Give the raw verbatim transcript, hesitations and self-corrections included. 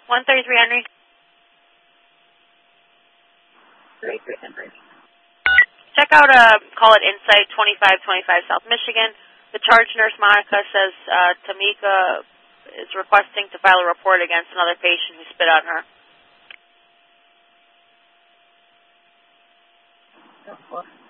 one thirty-three Henry. thirty-three Henry. Check out, uh, call it Insight, twenty-five twenty-five South Michigan. The charge nurse, Monica, says uh, Tamika is requesting to file a report against another patient who spit on her. Oh,